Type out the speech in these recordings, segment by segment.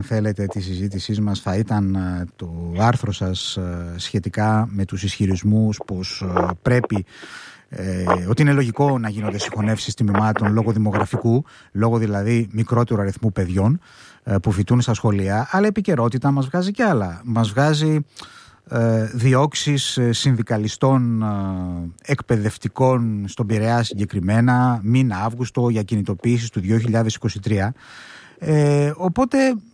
θέλετε, της συζήτησής μας θα ήταν το άρθρο σας σχετικά με τους ισχυρισμούς πως πρέπει, ότι είναι λογικό να γίνονται συγχωνεύσεις τμήματων λόγω δημογραφικού, λόγω δηλαδή μικρότερου αριθμού παιδιών που φοιτούν στα σχολεία, αλλά η επικαιρότητα μας βγάζει και άλλα. Μας βγάζει διώξεις συνδικαλιστών εκπαιδευτικών στον Πειραιά συγκεκριμένα μήνα Αύγουστο για κινητοποίησεις του 2023. Οπότε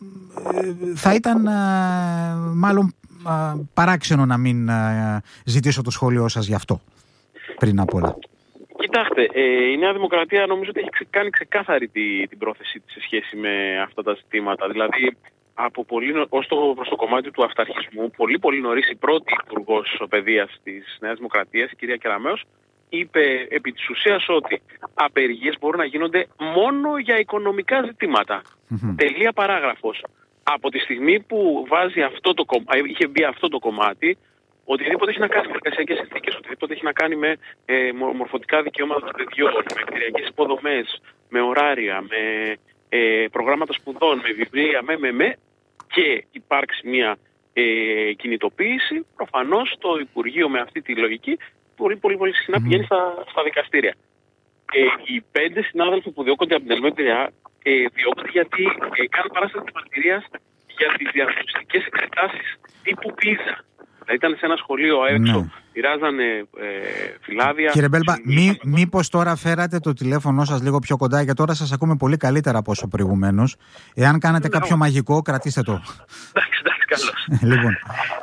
θα ήταν μάλλον παράξενο να μην ζητήσω το σχόλιο σας γι' αυτό πριν απ' όλα. Κοιτάξτε, η Νέα Δημοκρατία νομίζω ότι έχει κάνει ξεκάθαρη την πρόθεσή της σε σχέση με αυτά τα ζητήματα. Δηλαδή, ως προς το κομμάτι του αυταρχισμού, πολύ νωρίς η πρώτη υπουργός παιδείας της Νέας Δημοκρατίας, η κυρία Κεραμέως, είπε επί της ουσίας ότι απεργίες μπορούν να γίνονται μόνο για οικονομικά ζητήματα. Τελεία παράγραφος. Από τη στιγμή που είχε μπει αυτό το κομμάτι, οτιδήποτε έχει να κάνει με εργασιακές συνθήκες, οτιδήποτε έχει να κάνει με μορφωτικά δικαιώματα των παιδιών, με κτηριακές υποδομές, με ωράρια, με προγράμματα σπουδών, με βιβλία, και υπάρξει μια κινητοποίηση, προφανώς το Υπουργείο με αυτή τη λογική πολύ συχνά πηγαίνει στα δικαστήρια. Οι 5 συνάδελφοι που διώκονται από την ΕΛΜΕ Πειραιά διώκονται γιατί κάνουν παράσταση μαρτυρίας για τις διαγνωστικές εξετάσεις τύπου PISA. Δηλαδή ήταν σε ένα σχολείο έξω, πειράζανε φυλάδια. Κύριε Μπέλμπα, μήπως τώρα φέρατε το τηλέφωνο σας λίγο πιο κοντά, γιατί τώρα σας ακούμε πολύ καλύτερα από όσο προηγουμένως. Εάν κάνετε κάποιο μαγικό, κρατήστε το. Εντάξει, καλώς. Λοιπόν.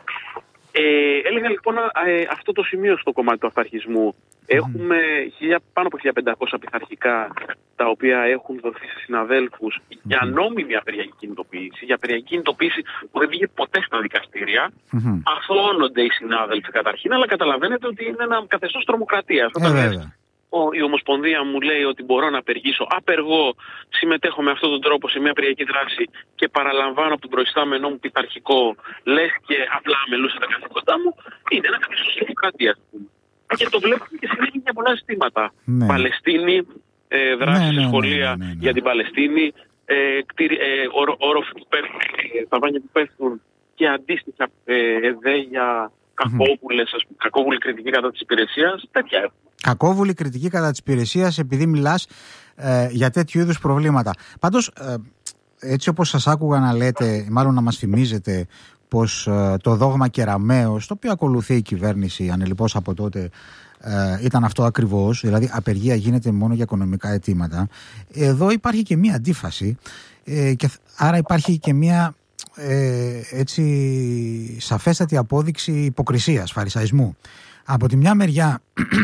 Έλεγα λοιπόν αυτό το σημείο στο κομμάτι του αυταρχισμού. Έχουμε πάνω από 1.500 πειθαρχικά τα οποία έχουν δοθεί σε συναδέλφους για νόμιμη απεργιακή κινητοποίηση, για απεργιακή κινητοποίηση που δεν πήγε ποτέ στα δικαστήρια. Αθωώνονται οι συνάδελφοι καταρχήν, αλλά καταλαβαίνετε ότι είναι ένα καθεστώς τρομοκρατίας. Η Ομοσπονδία μου λέει ότι μπορώ να απεργήσω, απεργώ, συμμετέχω με αυτόν τον τρόπο σε μια απεργιακή δράση και παραλαμβάνω από τον προϊστάμενό μου πειθαρχικό, λες και απλά μελούσα τα καθήκοντά μου, είναι ένα καθεστώς τρομοκρατίας. Και το βλέπουμε και συνέχεια για πολλά ζητήματα. Παλαιστίνη, δράση σε σχολεία για την Παλαιστίνη, όροφοι που πέφτουν, ταβάνια που πέφτουν και αντίστοιχα εδέγια, κακόβουλη κριτική κατά της υπηρεσίας, τέτοια. Κακόβουλη κριτική κατά της υπηρεσίας επειδή μιλάς για τέτοιου είδους προβλήματα. Πάντως, έτσι όπως σας άκουγα να λέτε, μάλλον να μας θυμίζετε πως το δόγμα Κεραμέως, το οποίο ακολουθεί η κυβέρνηση ανελιπώς από τότε, ήταν αυτό ακριβώς, δηλαδή απεργία γίνεται μόνο για οικονομικά αιτήματα. Εδώ υπάρχει και μία αντίφαση και άρα υπάρχει και μία έτσι σαφέστατη απόδειξη υποκρισίας, φαρισαϊσμού. Από τη μια μεριά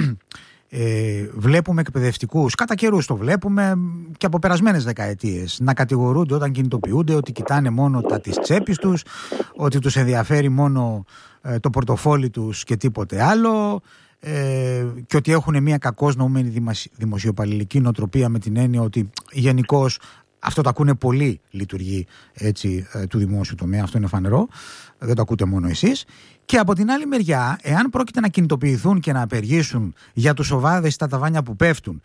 βλέπουμε εκπαιδευτικούς, κατά καιρούς το βλέπουμε και από περασμένες δεκαετίες, να κατηγορούνται όταν κινητοποιούνται ότι κοιτάνε μόνο τα της τσέπης τους, ότι τους ενδιαφέρει μόνο το πορτοφόλι τους και τίποτε άλλο, και ότι έχουν μια κακώς νοούμενη δημοσιοπαλληλική νοοτροπία, με την έννοια ότι γενικώς αυτό το ακούνε πολλοί λειτουργοί έτσι, του δημόσιου τομέα, αυτό είναι φανερό, δεν το ακούτε μόνο εσείς. Και από την άλλη μεριά, εάν πρόκειται να κινητοποιηθούν και να απεργήσουν για τους οβάδες στα ταβάνια που πέφτουν,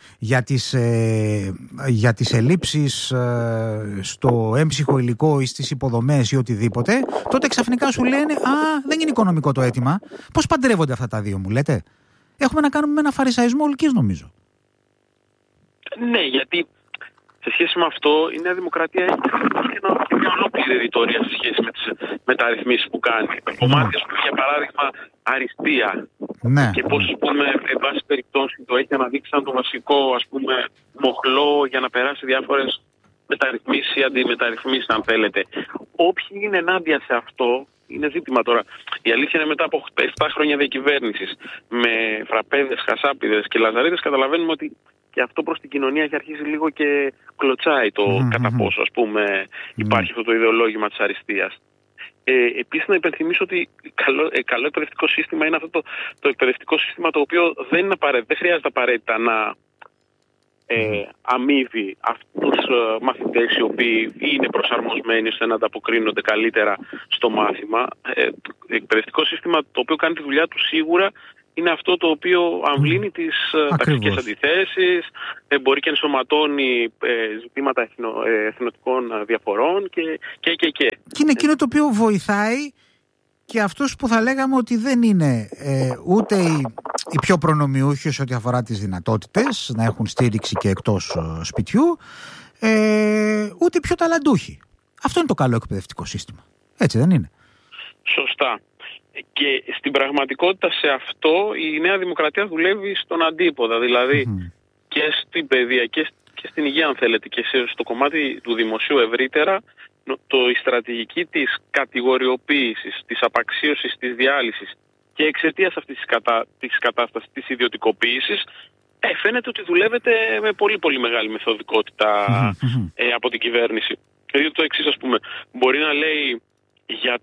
για τις ελλείψεις στο έμψυχο υλικό ή στις υποδομές ή οτιδήποτε, τότε ξαφνικά σου λένε δεν είναι οικονομικό το αίτημα. Πώς παντρεύονται αυτά τα δύο, μου λέτε? Έχουμε να κάνουμε με ένα φαρισαϊσμό ολικής, νομίζω. Ναι, γιατί σε σχέση με αυτό η Νέα Δημοκρατία έχει μια ολόκληρη ρητορία σε σχέση με τις μεταρρυθμίσεις που κάνει. Κομμάτια, για παράδειγμα, αριστεία. Ναι. Και πώς, εν πάση περιπτώσει, το έχει αναδείξει σαν το βασικό, μοχλό για να περάσει διάφορες μεταρρυθμίσεις ή αντιμεταρρυθμίσεις, αν θέλετε. Όποιοι είναι ενάντια σε αυτό, είναι ζήτημα τώρα. Η αλήθεια είναι μετά από 7 χρόνια διακυβέρνησης με φραπέδες, χασάπιδες και λαζαρίδες, καταλαβαίνουμε ότι και αυτό προς την κοινωνία έχει αρχίσει λίγο και κλωτσάει το κατά πόσο υπάρχει αυτό το ιδεολόγημα της αριστείας. Επίσης να υπενθυμίσω ότι καλό εκπαιδευτικό σύστημα είναι αυτό το εκπαιδευτικό σύστημα το οποίο δεν χρειάζεται απαραίτητα να αμείβει αυτούς τους μαθητές οι οποίοι είναι προσαρμοσμένοι ώστε να ανταποκρίνονται καλύτερα στο μάθημα. Εκπαιδευτικό σύστημα το οποίο κάνει τη δουλειά του σίγουρα είναι αυτό το οποίο αμβλύνει τις ταξικές αντιθέσεις, μπορεί και ενσωματώνει ζητήματα εθνοτικών διαφορών και. Και είναι εκείνο το οποίο βοηθάει και αυτούς που θα λέγαμε ότι δεν είναι ούτε οι πιο προνομιούχοι ό,τι αφορά τις δυνατότητες να έχουν στήριξη και εκτός σπιτιού, ούτε οι πιο ταλαντούχοι. Αυτό είναι το καλό εκπαιδευτικό σύστημα. Έτσι δεν είναι? Σωστά. Και στην πραγματικότητα σε αυτό η Νέα Δημοκρατία δουλεύει στον αντίποδα. Δηλαδή και στην παιδεία και στην υγεία, αν θέλετε, και στο κομμάτι του δημοσίου ευρύτερα, η στρατηγική της κατηγοριοποίησης, της απαξίωσης, της διάλυσης και εξαιτίας αυτής της κατάστασης της ιδιωτικοποίησης, φαίνεται ότι δουλεύεται με πολύ πολύ μεγάλη μεθοδικότητα από την κυβέρνηση. Δηλαδή το εξής, ας πούμε, μπορεί να λέει για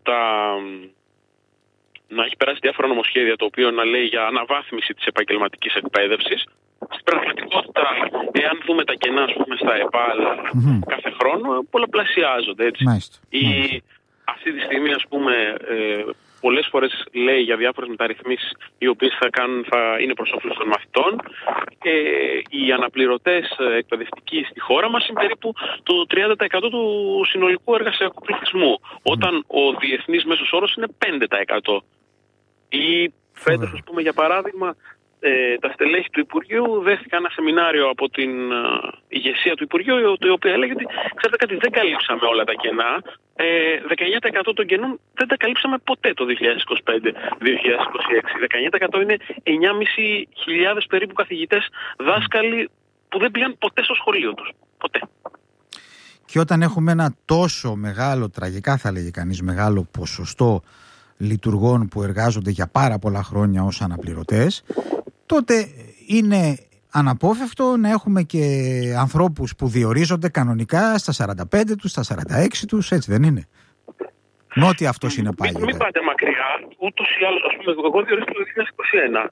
να έχει περάσει διάφορα νομοσχέδια, το οποίο να λέει για αναβάθμιση της επαγγελματικής εκπαίδευσης. Στην πραγματικότητα, εάν δούμε τα κενά, ας πούμε, στα ΕΠΑΛ κάθε χρόνο, πολλαπλασιάζονται, έτσι. Αυτή τη στιγμή, ας πούμε, πολλές φορές λέει για διάφορες μεταρρυθμίσεις οι οποίες θα είναι προς όφελος των μαθητών. Οι αναπληρωτές εκπαιδευτικοί στη χώρα μας είναι περίπου το 30% του συνολικού εργασιακού πληθυσμού, όταν ο διεθνής μέσος όρος είναι 5%. Ή φέτος, ας πούμε, για παράδειγμα, τα στελέχη του Υπουργείου δέχτηκαν ένα σεμινάριο από την ηγεσία του Υπουργείου, η οποία έλεγε ότι, ξέρετε κάτι, δεν καλύψαμε όλα τα κενά. 19% των κενών δεν τα καλύψαμε ποτέ το 2025-2026. 19% είναι 9.500 περίπου καθηγητές, δάσκαλοι που δεν πήγαν ποτέ στο σχολείο τους. Ποτέ. Και όταν έχουμε ένα τόσο μεγάλο, τραγικά θα λέγει κανείς, μεγάλο ποσοστό λειτουργών που εργάζονται για πάρα πολλά χρόνια ως αναπληρωτές, τότε είναι αναπόφευκτο να έχουμε και ανθρώπους που διορίζονται κανονικά στα 45 τους, στα 46 τους, έτσι δεν είναι? Νότι αυτός είναι πάλι. Μην πάτε μακριά, ούτως ή άλλως, ας πούμε, εγώ διορίστηκα το 2021.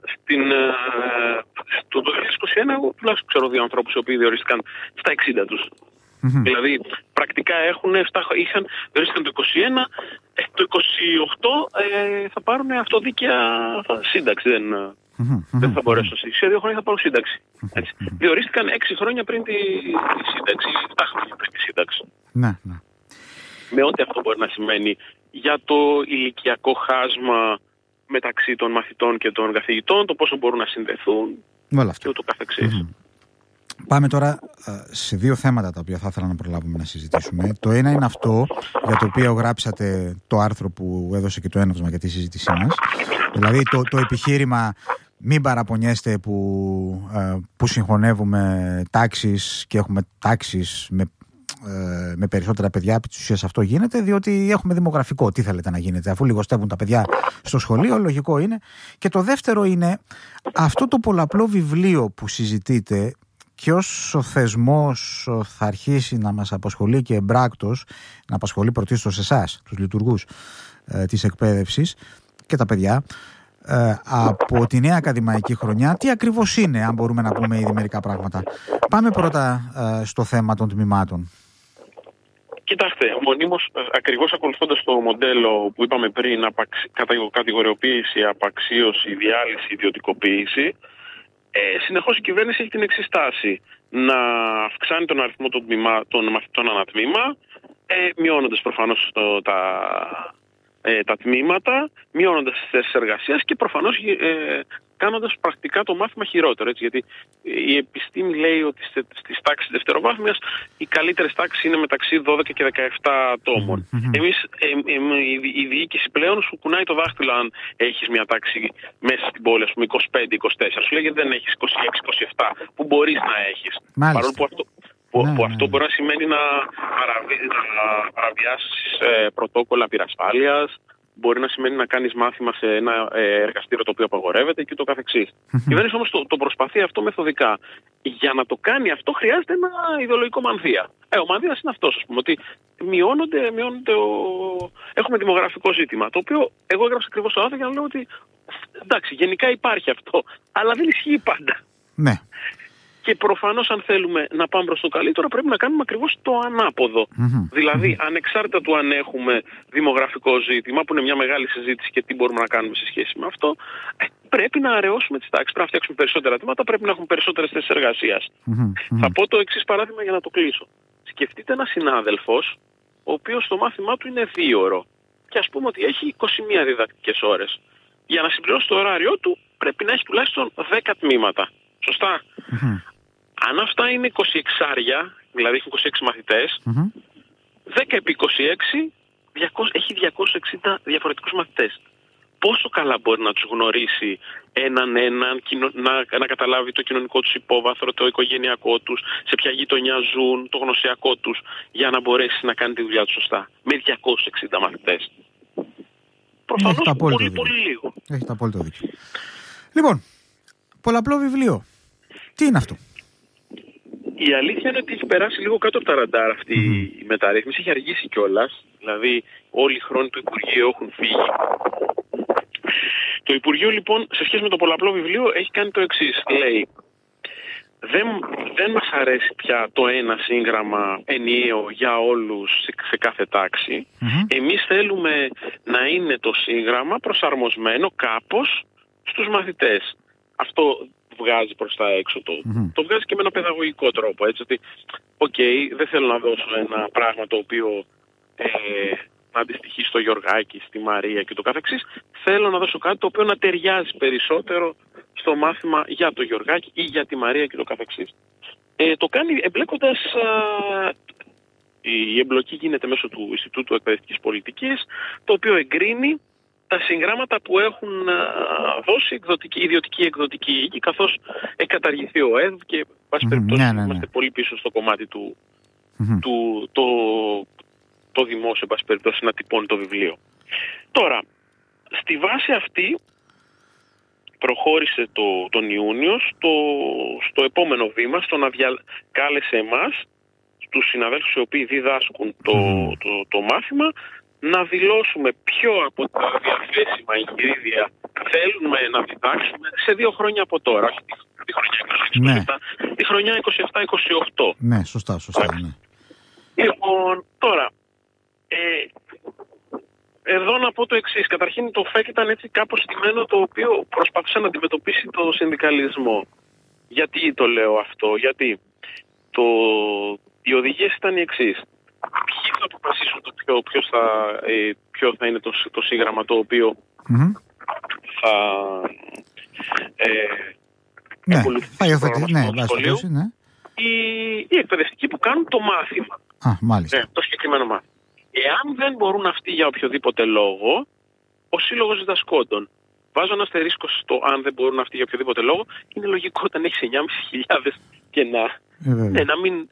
Το 2021 εγώ τουλάχιστον ξέρω δύο ανθρώπους οι οποίοι διορίστηκαν στα 60 τους. Δηλαδή, πρακτικά είχαν διορίστηκαν το 21, το 28 θα πάρουν αυτοδίκαια σύνταξη. Δεν θα μπορέσω. Σε 2 χρόνια θα πάρω σύνταξη. Διορίστηκαν 6 χρόνια πριν τη σύνταξη, 7 χρόνια πριν τη σύνταξη. Ναι. Με ό,τι αυτό μπορεί να σημαίνει για το ηλικιακό χάσμα μεταξύ των μαθητών και των καθηγητών, το πόσο μπορούν να συνδεθούν και ούτω καθεξής. Πάμε τώρα σε 2 θέματα τα οποία θα ήθελα να προλάβουμε να συζητήσουμε. Το ένα είναι αυτό για το οποίο γράψατε το άρθρο που έδωσε και το έναυσμα για τη συζήτησή μας. Δηλαδή το επιχείρημα μην παραπονιέστε που συγχωνεύουμε τάξεις και έχουμε τάξεις με περισσότερα παιδιά. Επί της ουσίας αυτό γίνεται διότι έχουμε δημογραφικό. Τι θέλετε να γίνεται? Αφού λιγοστεύουν τα παιδιά στο σχολείο, λογικό είναι. Και το δεύτερο είναι αυτό το πολλαπλό βιβλίο που συζητείτε, και ως ο θεσμός θα αρχίσει να μας απασχολεί και εμπράκτος, να απασχολεί πρωτίστως εσάς, τους λειτουργούς της εκπαίδευσης και τα παιδιά, από τη νέα ακαδημαϊκή χρονιά, τι ακριβώς είναι, αν μπορούμε να πούμε ήδη μερικά πράγματα? Πάμε πρώτα στο θέμα των τμήματων. Κοιτάξτε, μονίμως, ακριβώς ακολουθώντας το μοντέλο που είπαμε πριν, κατηγοριοποίηση, απαξίωση, διάλυση, ιδιωτικοποίηση, συνεχώς η κυβέρνηση έχει την εξής τάση: να αυξάνει τον αριθμό των μαθητών ανά τμήμα, μειώνοντας προφανώς τα τμήματα, μειώνοντας τις θέσεις εργασίας και προφανώς κάνοντας πρακτικά το μάθημα χειρότερο. Έτσι, γιατί η επιστήμη λέει ότι στις τάξεις δευτεροβάθμιας οι καλύτερες τάξεις είναι μεταξύ 12 και 17 ατόμων. Εμείς, η διοίκηση πλέον σου κουνάει το δάχτυλο αν έχεις μια τάξη μέσα στην πόλη, ας πούμε 25-24. Σου λέει γιατί δεν έχεις 26-27 που μπορείς να έχεις. Παρόλο που αυτό μπορεί να σημαίνει να παραβιάσεις πρωτόκολλα πυρασφάλειας, μπορεί να σημαίνει να κάνεις μάθημα σε ένα εργαστήριο το οποίο απαγορεύεται και το καθεξής. Η κυβέρνηση όμως το προσπαθεί αυτό μεθοδικά. Για να το κάνει αυτό χρειάζεται ένα ιδεολογικό μανδύα. Ο μανδύας είναι αυτός, ας πούμε, ότι μειώνονται έχουμε δημογραφικό ζήτημα, το οποίο εγώ έγραψα ακριβώς το άρθρο για να λέω ότι εντάξει, γενικά υπάρχει αυτό, αλλά δεν ισχύει πάντα. Ναι. Και προφανώς αν θέλουμε να πάμε προς το καλύτερο πρέπει να κάνουμε ακριβώς το ανάποδο. Δηλαδή ανεξάρτητα του αν έχουμε δημογραφικό ζήτημα, που είναι μια μεγάλη συζήτηση και τι μπορούμε να κάνουμε σε σχέση με αυτό, πρέπει να αραιώσουμε τις τάξεις, πρέπει να φτιάξουμε περισσότερα τμήματα, πρέπει να έχουμε περισσότερες θέσεις εργασίας. Θα πω το εξής παράδειγμα για να το κλείσω. Σκεφτείτε ένα συνάδελφος, ο οποίος το μάθημά του είναι 2ωρο και ας πούμε ότι έχει 21 διδακτικές ώρες. Για να συμπληρώσει το ωράριό του πρέπει να έχει τουλάχιστον 10 τμήματα. Σωστά. Αν αυτά είναι 26 άρια, δηλαδή έχει 26 μαθητές, 10 επί 26 έχει 260 διαφορετικούς μαθητές. Πόσο καλά μπορεί να τους γνωρίσει έναν, να καταλάβει το κοινωνικό τους υπόβαθρο, το οικογενειακό τους, σε ποια γειτονιά ζουν, το γνωσιακό τους, για να μπορέσει να κάνει τη δουλειά του σωστά. Με 260 μαθητές. Προφανώς πολύ λίγο. Έχετε απόλυτο δίκιο. Λοιπόν, πολλαπλό βιβλίο. Τι είναι αυτό? Η αλήθεια είναι ότι έχει περάσει λίγο κάτω από τα ραντάρ αυτή η μεταρρύθμιση. Έχει αργήσει κιόλας. Δηλαδή όλοι οι χρόνοι του Υπουργείου έχουν φύγει. Το Υπουργείο λοιπόν σε σχέση με το πολλαπλό βιβλίο έχει κάνει το εξής. Λέει, δεν μας αρέσει πια το ένα σύγγραμμα ενιαίο για όλους σε κάθε τάξη. Εμείς θέλουμε να είναι το σύγγραμμα προσαρμοσμένο κάπως στους μαθητές. Αυτό βγάζει προς τα έξω το βγάζει και με ένα παιδαγωγικό τρόπο. Έτσι ότι, δεν θέλω να δώσω ένα πράγμα το οποίο να αντιστοιχεί στο Γιωργάκη, στη Μαρία και το καθεξής. Θέλω να δώσω κάτι το οποίο να ταιριάζει περισσότερο στο μάθημα για το Γιωργάκη ή για τη Μαρία και το καθεξής. Το κάνει εμπλέκοντας... Η εμπλοκή γίνεται μέσω του Ινστιτούτου Εκπαιδευτικής Πολιτικής, το οποίο εγκρίνει τα συγγράμματα που έχουν δώσει ιδιωτική εκδοτική οίκη, καθώς έχει καταργηθεί ο ΕΔ και πάση περιπτώσει είμαστε πολύ πίσω στο κομμάτι το δημόσιο, πάση περιπτώσει, να τυπώνει το βιβλίο. Τώρα, στη βάση αυτή προχώρησε τον Ιούνιο στο επόμενο βήμα, στο να κάλεσε εμάς, τους συναδέλφους οι οποίοι διδάσκουν το μάθημα, να δηλώσουμε ποιο από τα διαθέσιμα εγχειρίδια θέλουμε να διδάξουμε σε 2 χρόνια από τώρα. Όχι τη χρονιά 27, τη χρονιά 27-28. Ναι, σωστά. Ναι. Λοιπόν, τώρα, εδώ να πω το εξής. Καταρχήν το ΦΕΚ ήταν έτσι κάπως στημένο, το οποίο προσπαθούσε να αντιμετωπίσει το συνδικαλισμό. Γιατί το λέω αυτό? Γιατί οι οδηγίες ήταν οι εξής. Ποιοι θα αποφασίσουν ποιο θα είναι το σύγγραμμα το οποίο θα θα υιοθετήσει το σχολείο, οι εκπαιδευτικοί που κάνουν το μάθημα. Το συγκεκριμένο μάθημα. Εάν δεν μπορούν αυτοί για οποιοδήποτε λόγο, ο Σύλλογος Διδασκόντων. Βάζω ένα αστερίσκο στο αν δεν μπορούν αυτοί για οποιοδήποτε λόγο. Είναι λογικό όταν έχεις 9.500 κενά. Να μην...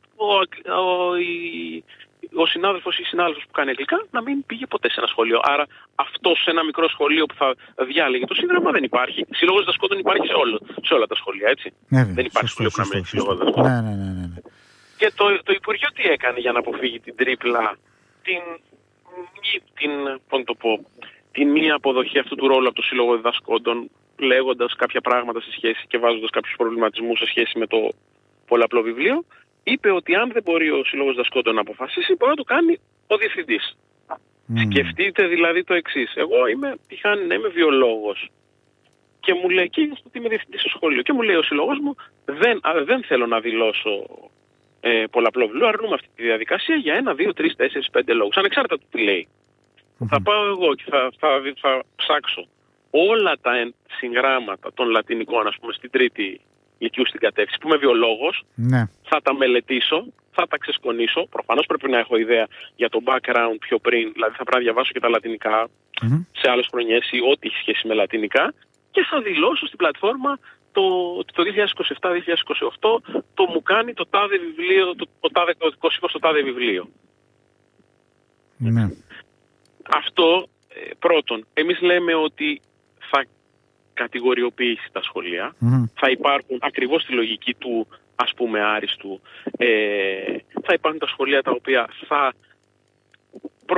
Ο συνάδελφος ή η συνάδελφος που κάνει αγγλικά να μην πήγε ποτέ σε ένα σχολείο. Άρα αυτό σε ένα μικρό σχολείο που θα διάλεγε το σύγγραμμα δεν υπάρχει. Σύλλογος Διδασκόντων υπάρχει σε όλα τα σχολεία, έτσι. Δεν υπάρχει σχολείο που να μην έχει Σύλλογο Διδασκόντων. Και το Υπουργείο τι έκανε για να αποφύγει την τρίπλα, την μη αποδοχή αυτού του ρόλου από το Σύλλογο Διδασκόντων, λέγοντας κάποια πράγματα σε σχέση και βάζοντας κάποιους προβληματισμούς σε σχέση με το πολλαπλό βιβλίο? Είπε ότι αν δεν μπορεί ο Σύλλογος Διδασκόντων να αποφασίσει, μπορεί να το κάνει ο διευθυντής. Σκεφτείτε δηλαδή το εξής. Εγώ τυχάνει να είμαι βιολόγος και μου λέει και ότι είμαι διευθυντής στο σχολείο και μου λέει ο σύλλογος μου δεν θέλω να δηλώσω πολλαπλό βιβλίο, αρνούμε αυτή τη διαδικασία για 1, 2, 3, 4, 5 λόγους. Ανεξάρτητα του τι λέει. Θα πάω εγώ και θα ψάξω όλα τα συγγράμματα των λατινικών, ας πούμε, στην τρίτη λυκείου στην κατεύθυνση, που είμαι βιολόγος, θα τα μελετήσω, θα τα ξεσκονίσω. Προφανώς πρέπει να έχω ιδέα για το background πιο πριν, δηλαδή θα πρέπει να διαβάσω και τα λατινικά σε άλλες χρονιές ή ό,τι έχει σχέση με λατινικά και θα δηλώσω στην πλατφόρμα το 2027-2028 το μου κάνει το τάδε βιβλίο, το τάδε εκδοτικό σύμβολο στο τάδε βιβλίο. Αυτό πρώτον, εμείς λέμε ότι θα κατηγοριοποιήσει τα σχολεία, θα υπάρχουν ακριβώς στη λογική του, ας πούμε, άριστου, θα υπάρχουν τα σχολεία τα οποία θα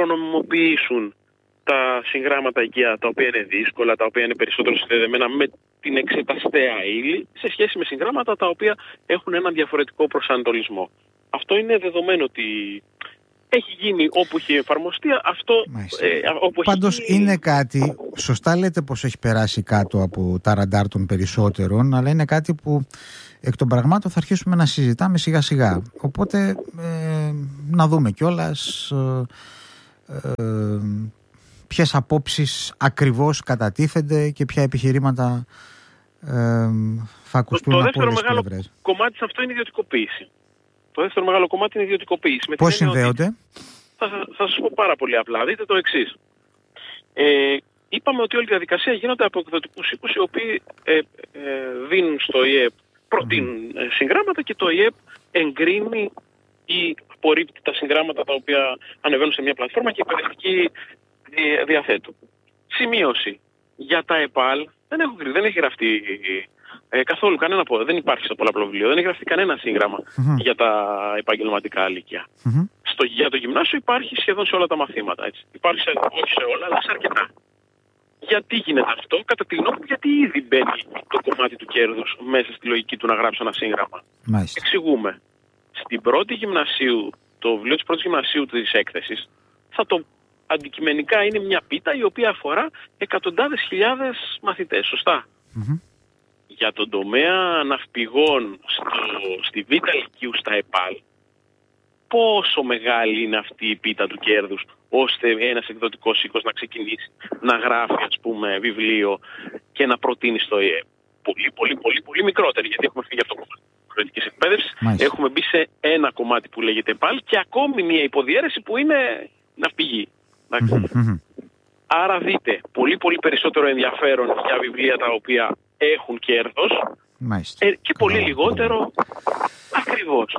προνομιμοποιήσουν τα συγγράμματα οικεία, τα οποία είναι δύσκολα, τα οποία είναι περισσότερο συνδεδεμένα με την εξεταστέα ύλη σε σχέση με συγγράμματα τα οποία έχουν έναν διαφορετικό προσανατολισμό. Αυτό είναι δεδομένο ότι έχει γίνει όπου έχει εφαρμοστεί αυτό. Πάντως είναι κάτι, σωστά λέτε πως έχει περάσει κάτω από τα ραντάρ των περισσότερων, αλλά είναι κάτι που εκ των πραγμάτων θα αρχίσουμε να συζητάμε σιγά σιγά. Οπότε να δούμε κιόλας ποιες απόψεις ακριβώς κατατίθενται και ποια επιχειρήματα θα ακουστούν από όλες τις πλευρές. Το δεύτερο μεγάλο κομμάτι σε αυτό είναι η ιδιωτικοποίηση. Το δεύτερο μεγάλο κομμάτι είναι η ιδιωτικοποίηση. Πώς συνδέονται? Θα σας πω πάρα πολύ απλά. Δείτε το εξής. Είπαμε ότι όλη η διαδικασία γίνεται από εκδοτικούς οίκους οι οποίοι δίνουν στο ΙΕΠ, προτείνουν συγγράμματα και το ΙΕΠ εγκρίνει ή απορρίπτει τα συγγράμματα τα οποία ανεβαίνουν σε μια πλατφόρμα και οι εκπαιδευτικοί διαθέτουν. Σημείωση. Για τα ΕΠΑΛ δεν έχει γραφτεί καθόλου κανένα δεν υπάρχει στο πολλαπλό βιβλίο, δεν έχει γραφτεί κανένα σύγγραμμα για τα επαγγελματικά λύκεια. Για το γυμνάσιο υπάρχει σχεδόν σε όλα τα μαθήματα. Έτσι. Υπάρχει όχι σε όλα, αλλά σε αρκετά. Γιατί γίνεται αυτό? Κατά τη γνώμη μου, γιατί ήδη μπαίνει το κομμάτι του κέρδους μέσα στη λογική του να γράψω ένα σύγγραμμα. Εξηγούμε. Στην πρώτη γυμνασίου, το βιβλίο της πρώτης γυμνασίου της έκθεσης, αντικειμενικά είναι μια πίτα η οποία αφορά εκατοντάδες χιλιάδες μαθητές. Σωστά. Για τον τομέα ναυπηγών στη Β' Λυκείου στα ΕΠΑΛ, πόσο μεγάλη είναι αυτή η πίτα του κέρδους, ώστε ένας εκδοτικός οίκος να ξεκινήσει να γράφει, ας πούμε, βιβλίο και να προτείνει στο ΙΕΠ? Πολύ μικρότερη, γιατί έχουμε φύγει από το κομμάτι της προαιρετικής εκπαίδευσης. Έχουμε μπει σε ένα κομμάτι που λέγεται ΕΠΑΛ και ακόμη μια υποδιέρεση που είναι ναυπηγή. Άρα δείτε, πολύ περισσότερο ενδιαφέρον για βιβλία τα οποία έχουν κέρδος και πολύ λιγότερο ακριβώς.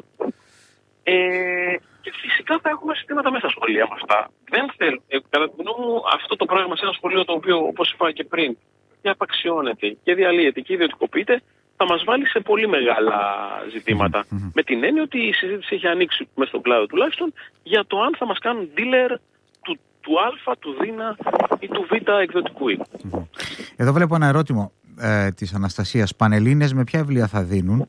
Και φυσικά θα έχουμε συστήματα μέσα στα σχολεία με αυτά. Κατά τη γνώμη μου, αυτό το πράγμα σε ένα σχολείο το οποίο, όπως είπα και πριν, και απαξιώνεται και διαλύεται και ιδιωτικοποιείται, θα μας βάλει σε πολύ μεγάλα ζητήματα. Με την έννοια ότι η συζήτηση έχει ανοίξει μέσα στον κλάδο τουλάχιστον για το αν θα μας κάνουν dealer του Α, του Δ ή του Β εκδοτικού οίκου. Εδώ βλέπω ένα ερώτημα της Αναστασίας. Πανελλήνες με ποια βιβλία θα δίνουν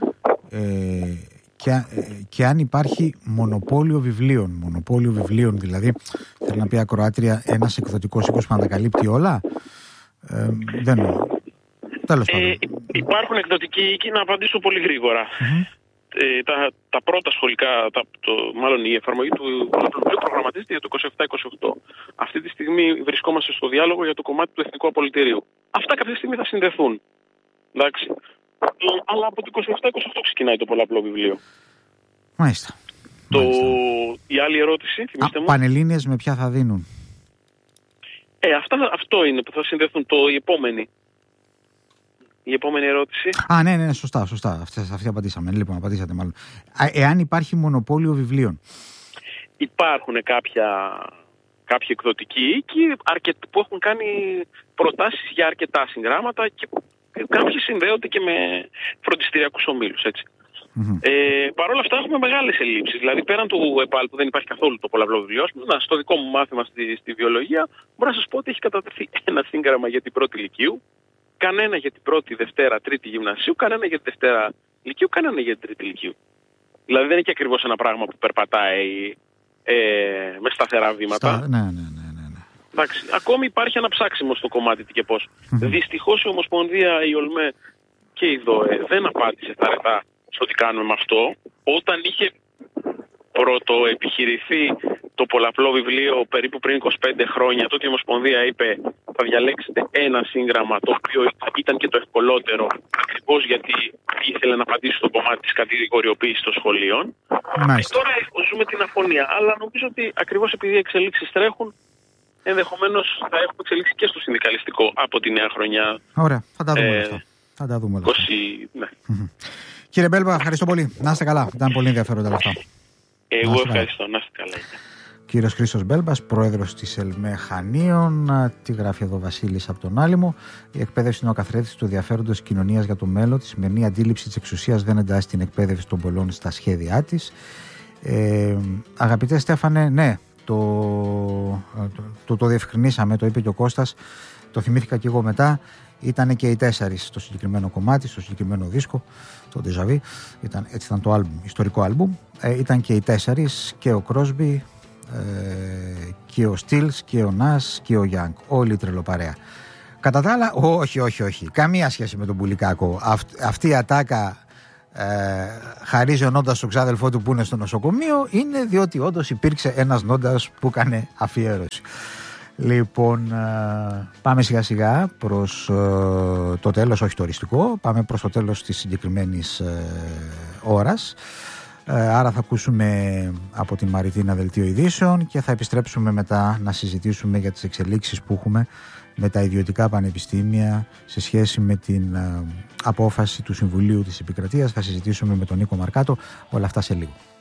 και αν υπάρχει μονοπόλιο βιβλίων? Μονοπόλιο βιβλίων δηλαδή, θέλω να πει ακροάτρια, ένας εκδοτικός οίκος που να τα καλύπτει όλα? Δεν είναι. Τέλος πάντων. Υπάρχουν εκδοτικοί οίκοι, να απαντήσω πολύ γρήγορα. Τα πρώτα σχολικά, μάλλον η εφαρμογή του βιβλίου προγραμματίζεται για το 27-28. Αυτή τη στιγμή βρισκόμαστε στο διάλογο για το κομμάτι του εθνικού απολυτηρίου. Αυτά κάποια στιγμή θα συνδεθούν. Εντάξει. Αλλά από το 27-28 ξεκινάει το πολλαπλό βιβλίο. Μάλιστα. Η άλλη ερώτηση, θυμίστε μου. Πανελλήνιες με ποια θα δίνουν? Αυτό είναι που θα συνδεθούν. Η επόμενη ερώτηση. Ναι, σωστά. Αυτή απαντήσαμε. Λοιπόν, απαντήσατε μάλλον. Εάν υπάρχει μονοπόλιο βιβλίων? Υπάρχουν κάποιοι εκδοτικοί οίκοι που έχουν κάνει προτάσεις για αρκετά συγγράμματα και κάποιοι συνδέονται και με φροντιστηριακούς ομίλους, έτσι. Παρ' όλα αυτά έχουμε μεγάλες ελλείψεις. Δηλαδή, πέραν του ΕΠΑΛ που δεν υπάρχει καθόλου το πολλαπλό βιβλίο, στο δικό μου μάθημα στη βιολογία, μπορώ να σας πω ότι έχει κατατεθεί ένα σύγγραμμα για την πρώτη λυκείου, κανένα για την πρώτη, Δευτέρα, Τρίτη γυμνασίου, κανένα για τη Δευτέρα λυκείου, κανένα για την Τρίτη λυκείου. Δηλαδή δεν είναι και ακριβώς ένα πράγμα που περπατάει με σταθερά βήματα. Ναι. Εντάξει, ακόμη υπάρχει ένα ψάξιμο στο κομμάτι τι και πώς. Δυστυχώς η Ομοσπονδία, η ΟΛΜΕ και η ΔΟΕ δεν απάντησε θαρετά στο τι κάνουμε με αυτό. Όταν είχε πρωτοεπιχειρηθεί το πολλαπλό βιβλίο περίπου πριν 25 χρόνια, τότε η Ομοσπονδία είπε θα διαλέξετε ένα σύγγραμμα το οποίο ήταν και το ευκολότερο, ακριβώς γιατί ήθελε να απαντήσει στο κομμάτι της κατηγοριοποίησης των σχολείων. Τώρα ζούμε την αφωνία, αλλά νομίζω ότι ακριβώς επειδή οι εξελίξεις τρέχουν, ενδεχομένως θα έχουμε εξελίξει και στο συνδικαλιστικό από τη νέα χρονιά. Ωραία, θα τα δούμε αυτά. Θα τα δούμε όλα. Ναι. Κύριε Μπέλμπα, ευχαριστώ πολύ. Να είστε καλά. Ήταν πολύ ενδιαφέροντα αυτά. Εγώ ευχαριστώ. Να είστε καλά. Κύριος Χρήστος Μπέλμπας, πρόεδρος της ΕΛΜΕ Χανίων, τη γράφει εδώ Βασίλης από τον Άλυμο. Η εκπαίδευση είναι ο καθρέφτης του ενδιαφέροντος κοινωνίας για το μέλλον. Τη σημερινή αντίληψη της εξουσίας δεν εντάσσει την εκπαίδευση των πολλών στα σχέδιά της. Αγαπητέ Στέφανε, ναι, το διευκρινίσαμε, το είπε και ο Κώστας, το θυμήθηκα και εγώ μετά. Ήταν και οι 4 στο συγκεκριμένο κομμάτι, στο συγκεκριμένο δίσκο, το Déjà Vu. Έτσι ήταν το άλμπουμ, ιστορικό άλμπουμ. Ήταν και οι 4, και ο Κρόσμπι, και ο Στιλς, και ο Νας και ο Γιάνγκ. Όλη η τρελοπαρέα. Κατά τα άλλα, όχι. Καμία σχέση με τον Πουλικάκο. Αυτή η ατάκα χαρίζει ο Νόντας στον ξάδελφό του που είναι στο νοσοκομείο, είναι διότι όντως υπήρξε ένας Νόντας που έκανε αφιέρωση. Λοιπόν, πάμε σιγά σιγά προς το τέλος, όχι το οριστικό, πάμε προς το τέλος της συγκεκριμένης ώρας. Άρα θα ακούσουμε από την Μαριτίνα δελτίο ειδήσεων και θα επιστρέψουμε μετά να συζητήσουμε για τις εξελίξεις που έχουμε με τα ιδιωτικά πανεπιστήμια σε σχέση με την απόφαση του Συμβουλίου της Επικρατείας. Θα συζητήσουμε με τον Νίκο Μαρκάτο όλα αυτά σε λίγο.